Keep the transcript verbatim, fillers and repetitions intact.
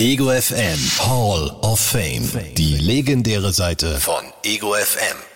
Ego F M Hall of Fame. Die legendäre Seite von Ego F M.